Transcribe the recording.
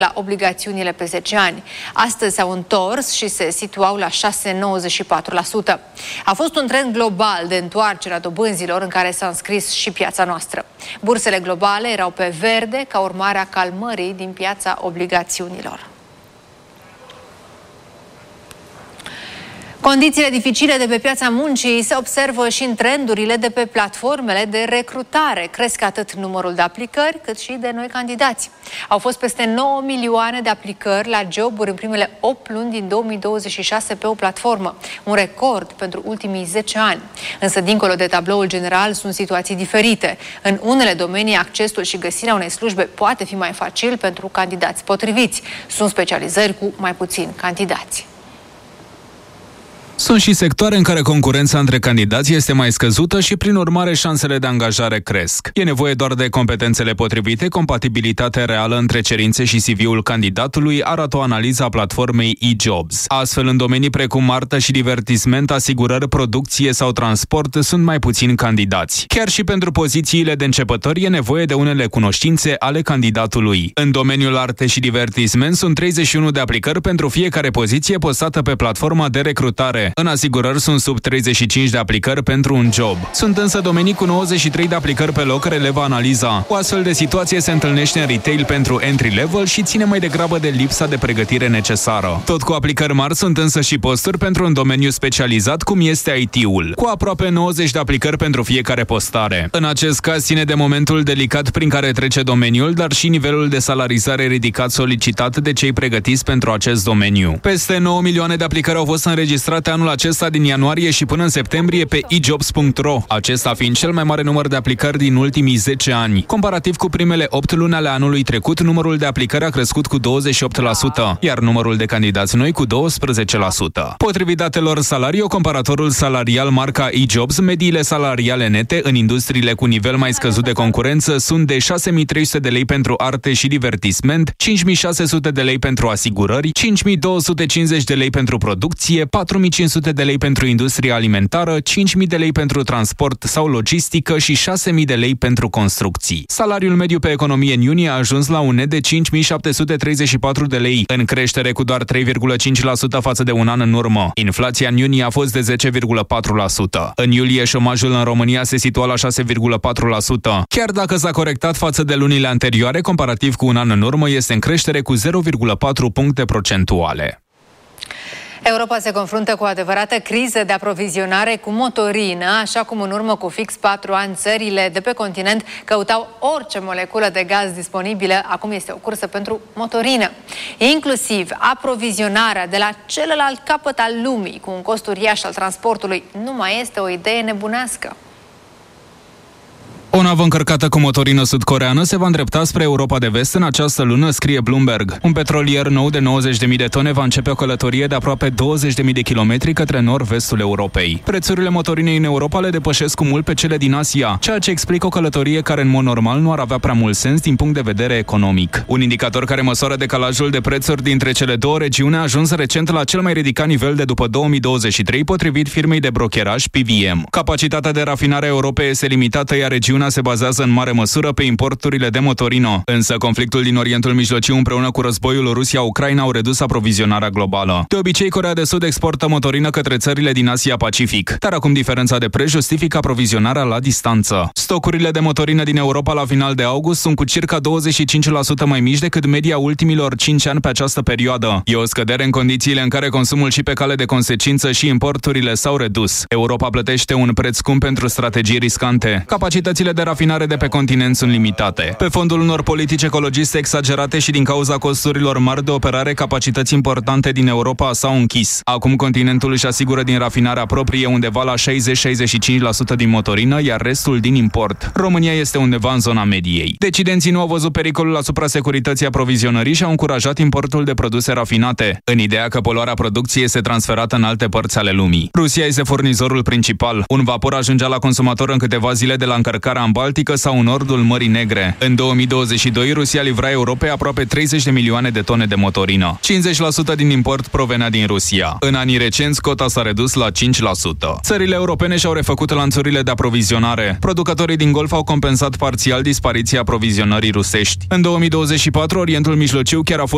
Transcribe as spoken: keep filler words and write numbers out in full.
la obligațiunile pe zece ani. Astăzi s-au întors și se situau la șase virgulă nouăzeci și patru la sută. A fost un trend global de întoarcere a dobânzilor în care s-a înscris și piața noastră. Bursele globale erau pe verde ca urmare a calmării din piața obligațiunilor. Condițiile dificile de pe piața muncii se observă și în trendurile de pe platformele de recrutare. Cresc atât numărul de aplicări, cât și de noi candidați. Au fost peste nouă milioane de aplicări la joburi în primele opt luni din două mii douăzeci și șase pe o platformă, un record pentru ultimii zece ani. Însă, dincolo de tabloul general, sunt situații diferite. În unele domenii, accesul și găsirea unei slujbe poate fi mai facil pentru candidați potriviți. Sunt specializări cu mai puțini candidați. Sunt și sectoare în care concurența între candidați este mai scăzută și, prin urmare, șansele de angajare cresc. E nevoie doar de competențele potrivite, compatibilitate reală între cerințe și C V-ul candidatului, arată o analiză a platformei e-Jobs. Astfel, în domenii precum artă și divertisment, asigurări, producție sau transport, sunt mai puțini candidați. Chiar și pentru pozițiile de începători e nevoie de unele cunoștințe ale candidatului. În domeniul arte și divertisment sunt treizeci și unu de aplicări pentru fiecare poziție postată pe platforma de recrutare. În asigurări sunt sub treizeci și cinci de aplicări pentru un job. Sunt însă domenii cu nouăzeci și trei de aplicări pe loc, releva analiza. O astfel de situație se întâlnește în retail pentru entry-level și ține mai degrabă de lipsa de pregătire necesară. Tot cu aplicări mari sunt însă și posturi pentru un domeniu specializat, cum este I T-ul, cu aproape nouăzeci de aplicări pentru fiecare postare. În acest caz ține de momentul delicat prin care trece domeniul, dar și nivelul de salarizare ridicat solicitat de cei pregătiți pentru acest domeniu. Peste nouă milioane de aplicări au fost înregistrate anul acesta din ianuarie și până în septembrie pe e jobs punct ro, acesta fiind cel mai mare număr de aplicări din ultimii zece ani. Comparativ cu primele opt luni ale anului trecut, numărul de aplicări a crescut cu douăzeci și opt la sută, iar numărul de candidați noi cu doisprezece la sută. Potrivit datelor Salario, comparatorul salarial marca e-Jobs, mediile salariale nete în industriile cu nivel mai scăzut de concurență sunt de șase mii trei sute de lei pentru arte și divertisment, cinci mii șase sute de lei pentru asigurări, cinci mii două sute cincizeci de lei pentru producție, patru mii cinci sute de lei pentru industria alimentară, cinci mii de lei pentru transport sau logistică și șase mii de lei pentru construcții. Salariul mediu pe economie în iunie a ajuns la un net de cinci mii șapte sute treizeci și patru de lei, în creștere cu doar trei virgulă cinci la sută față de un an în urmă. Inflația în iunie a fost de zece virgulă patru la sută. În iulie, șomajul în România se situa la șase virgulă patru la sută. Chiar dacă s-a corectat față de lunile anterioare, comparativ cu un an în urmă, este în creștere cu zero virgulă patru puncte procentuale. Europa se confruntă cu o adevărată criză de aprovizionare cu motorină, așa cum în urmă cu fix patru ani țările de pe continent căutau orice moleculă de gaz disponibilă. Acum este o cursă pentru motorină. Inclusiv aprovizionarea de la celălalt capăt al lumii, cu un cost uriaș al transportului, nu mai este o idee nebunească. O navă încărcată cu motorină sud-coreeană se va îndrepta spre Europa de Vest în această lună, scrie Bloomberg. Un petrolier nou de nouăzeci de mii de tone va începe o călătorie de aproape douăzeci de mii de kilometri către nord-vestul Europei. Prețurile motorinei în Europa le depășesc cu mult pe cele din Asia, ceea ce explică o călătorie care în mod normal nu ar avea prea mult sens din punct de vedere economic. Un indicator care măsoară decalajul de prețuri dintre cele două regiuni a ajuns recent la cel mai ridicat nivel de după două mii douăzeci și trei, potrivit firmei de brokeraj P V M. Capacitatea de rafinare a Europei este limitată, iar regiunea se bazează în mare măsură pe importurile de motorină. Însă conflictul din Orientul Mijlociu împreună cu războiul Rusia-Ucraina au redus aprovizionarea globală. De obicei, Coreea de Sud exportă motorină către țările din Asia-Pacific, dar acum diferența de preț justifică aprovizionarea la distanță. Stocurile de motorină din Europa la final de august sunt cu circa douăzeci și cinci la sută mai mici decât media ultimilor cinci ani pe această perioadă. E o scădere în condițiile în care consumul și pe cale de consecință și importurile s-au redus. Europa plătește un preț scump pentru strategii riscante. Capacitățile de rafinare de pe continent sunt limitate. Pe fondul unor politici ecologiste exagerate și din cauza costurilor mari de operare, capacități importante din Europa s-au închis. Acum continentul își asigură din rafinarea proprie undeva la șaizeci - șaizeci și cinci la sută din motorină, iar restul din import. România este undeva în zona mediei. Decidenții nu au văzut pericolul asupra securității aprovizionării și au încurajat importul de produse rafinate, în ideea că poluarea producției este transferată în alte părți ale lumii. Rusia este furnizorul principal. Un vapor ajungea la consumator în câteva zile de la încărcarea în Baltică sau în nordul Mării Negre. În două mii douăzeci și doi, Rusia livra Europei aproape treizeci de milioane de tone de motorină. cincizeci la sută din import provenea din Rusia. În anii recenți, cota s-a redus la cinci la sută. Țările europene și-au refăcut lanțurile de aprovizionare. Producătorii din Golf au compensat parțial dispariția aprovizionării rusești. În două mii douăzeci și patru, Orientul Mijlociu chiar a fost